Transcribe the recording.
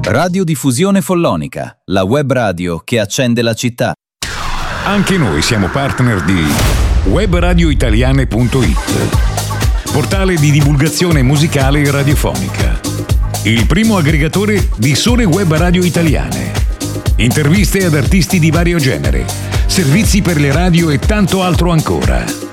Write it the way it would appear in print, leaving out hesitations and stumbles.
Radiodiffusione Follonica, la web radio che accende la città. Anche noi siamo partner di webradioitaliane.it, portale di divulgazione musicale e radiofonica. Il primo aggregatore di sole web radio italiane. Interviste ad artisti di vario genere, servizi per le radio e tanto altro ancora.